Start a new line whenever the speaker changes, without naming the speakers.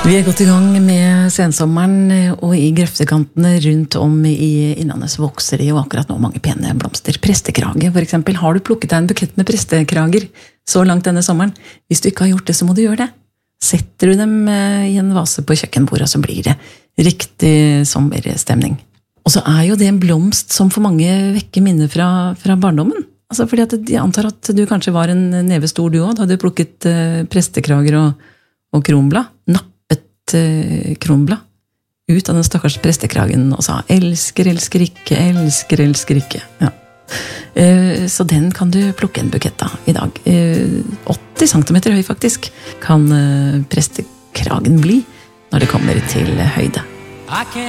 Vi gått I gang med sensommeren, og I grøftekantene rundt om I Innlandet så vokser det jo akkurat nå mange pene blomster. Prestekrage for eksempel. Har du plukket deg en bukett med prestekrager så langt denne sommeren? Hvis du ikke har gjort det, så må du gjøre det. Setter du dem I en vase på kjøkkenbordet, så blir det riktig sommerstemning. Og så jo det en blomst som for mange vekker minner fra barndommen. Altså fordi at jeg antar at du kanskje var en nevestor du også, da du plukket prestekrager og kronblad. Kronblad ut av den stakkars prestekragen og sa elsker, elsker ikke, elsker, elsker ikke. Ja. Så den kan du plukke en bukett av I dag. 80 centimeter høy faktisk kan prestekragen bli når det kommer til høyde.